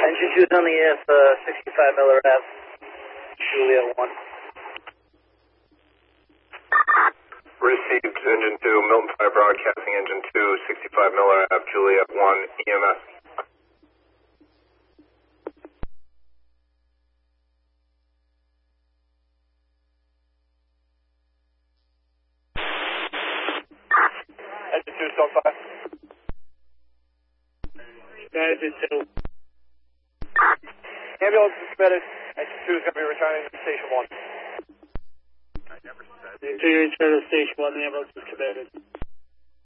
Engine 2 is on the air for 65 Miller Ave, Juliet 1. Received Engine 2, Milton Fire Broadcasting, Engine 2, 65 Miller Ave, Juliet 1, EMS. Engine 2, still 5. Engine 2. Ambulance is committed. Engine 2 is going to be returning to Station 1. Engine 2, return to Station 1, the ambulance is committed.